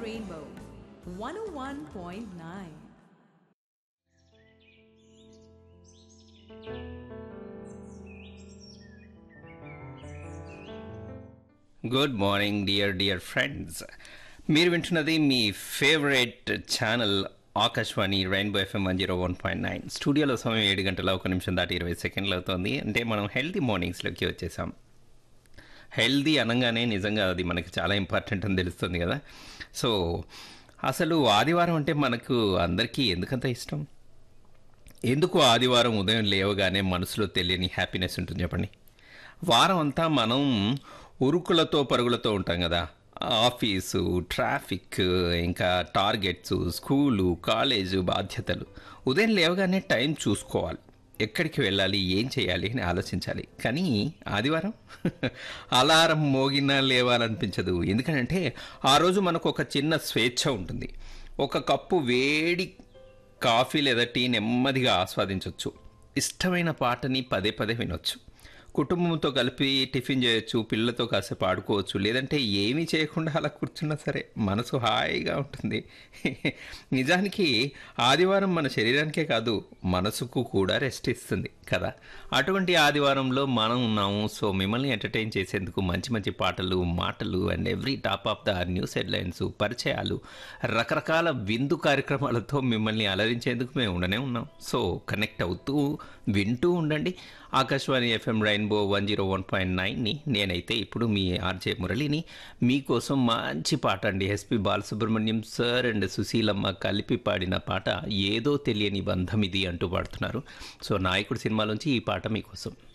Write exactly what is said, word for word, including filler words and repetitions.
Rainbow one oh one point nine. Good morning dear dear friends. మీరు వింటున్నది మీ favourite channel Akashvani rainbow FM one zero one point nine. స్టూడియోలో సమయం ఏడు గంటల ఒక నిమిషం దాటి ఇరవై సెకండ్లు అవుతుంది. అంటే మనం హెల్తీ మార్నింగ్స్లోకి వచ్చేసాం. హెల్తీ అనగానే నిజంగా అది మనకి చాలా ఇంపార్టెంట్ అని తెలుస్తుంది కదా. సో అసలు ఆదివారం అంటే మనకు అందరికీ ఎందుకంత ఇష్టం? ఎందుకు ఆదివారం ఉదయం లేవగానే మనసులో తెలియని హ్యాపీనెస్ ఉంటుంది చెప్పండి. వారం అంతా మనం ఉరుకులతో పరుగులతో ఉంటాం కదా. ఆఫీసు, ట్రాఫిక్, ఇంకా టార్గెట్స్, స్కూలు, కాలేజు, బాధ్యతలు. ఉదయం లేవగానే టైం చూసుకోవాలి, ఎక్కడికి వెళ్ళాలి, ఏం చేయాలి అని ఆలోచించాలి. కానీ ఆదివారం అలారం మోగినా లేవాలనిపించదు. ఎందుకంటే ఆ రోజు మనకు ఒక చిన్న స్వేచ్ఛ ఉంటుంది. ఒక కప్పు వేడి కాఫీ లేదా టీ నెమ్మదిగా ఆస్వాదించవచ్చు. ఇష్టమైన పాటని పదే పదే వినొచ్చు. కుటుంబంతో కలిపి టిఫిన్ చేయొచ్చు, పిల్లలతో కాసేపు ఆడుకోవచ్చు. లేదంటే ఏమీ చేయకుండా అలా కూర్చున్నా సరే మనసు హాయిగా ఉంటుంది. నిజానికి ఆదివారం మన శరీరానికే కాదు, మనసుకు కూడా రెస్ట్ ఇస్తుంది కదా. అటువంటి ఆదివారంలో మనం ఉన్నాము. సో మిమ్మల్ని ఎంటర్టైన్ చేసేందుకు మంచి మంచి పాటలు, మాటలు and every top of the news headlines, పరిచయాలు, రకరకాల విందు కార్యక్రమాలతో మిమ్మల్ని అలరించేందుకు మేము ఉండనే ఉన్నాం. సో కనెక్ట్ అవుతూ వింటూ ఉండండి Akashvani FM rainbow one zero one point నైన్ని. నేనైతే ఇప్పుడు మీ ఆర్జే మురళిని మీకోసం మంచి పాట అండి, SP Balasubrahmanyam sir and Susheelamma కలిపి పాడిన పాట ఏదో తెలియని బంధం ఇది అంటూ పాడుతున్నారు. సో నాయకుడు సినిమాలోంచి ఈ పాట మీకోసం.